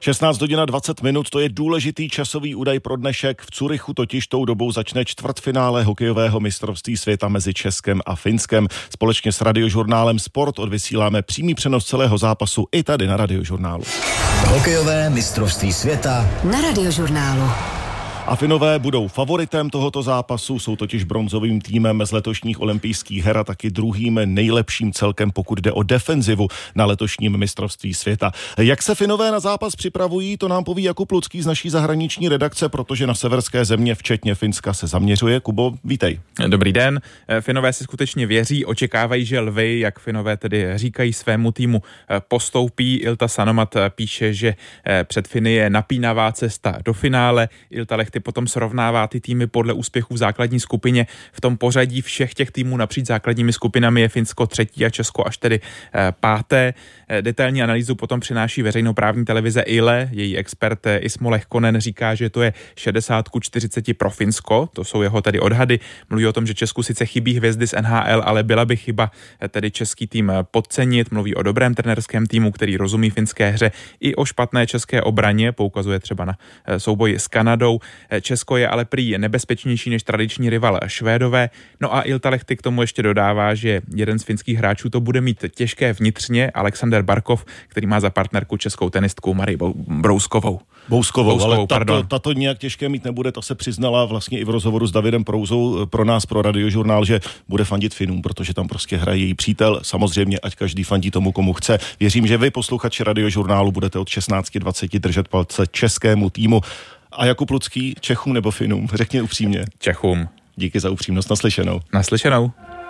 16 hodin a 20 minut, to je důležitý časový údaj pro dnešek. V Curychu totiž tou dobou začne čtvrtfinále hokejového mistrovství světa mezi Českem a Finskem. Společně s radiožurnálem Sport odvysíláme přímý přenos celého zápasu i tady na radiožurnálu. Hokejové mistrovství světa na radiožurnálu. A Finové budou favoritem tohoto zápasu, jsou totiž bronzovým týmem z letošních olympijských her a taky druhým nejlepším celkem, pokud jde o defenzivu na letošním mistrovství světa. Jak se Finové na zápas připravují, to nám poví Jakub Lucký z naší zahraniční redakce, protože na severské země, včetně Finska, se zaměřuje. Kubo, vítej. Dobrý den. Finové si skutečně věří, očekávají, že lvy, jak Finové tedy říkají svému týmu, postoupí. Ilta Sanomat píše, že před Finy je napínavá cesta do finále. Ilta Lehty potom srovnává ty týmy podle úspěchů v základní skupině. V tom pořadí všech těch týmů napříč základními skupinami je Finsko třetí a Česko až tedy páté. Detailní analýzu potom přináší veřejnoprávní televize Yle. Její expert Ismo Lehkonen říká, že to je 60-40 pro Finsko. To jsou jeho tedy odhady. Mluví o tom, že Česku sice chybí hvězdy z NHL, ale byla by chyba tedy český tým podcenit. Mluví o dobrém trenérském týmu, který rozumí finské hře, i o špatné české obraně. Poukazuje třeba na souboj s Kanadou. Česko je ale prý nebezpečnější než tradiční rival Švédové. No a Ilta Lehty k tomu ještě dodává, že jeden z finských hráčů to bude mít těžké vnitřně, Alexander Barkov, který má za partnerku českou tenistku Marii Bouskovou, ale tato nějak těžké mít nebude, to se přiznala vlastně i v rozhovoru s Davidem Prouzou pro nás, pro radiožurnál, že bude fandit Finům, protože tam prostě hraje její přítel. Samozřejmě, ať každý fandí tomu, komu chce. Věřím, že vy, posluchači radiožurnálu, budete od 16:20 držet palce českému týmu. A Jakub Lucký, Čechům nebo Finům? Řekni upřímně. Čechům. Díky za upřímnost, naslyšenou. Naslyšenou.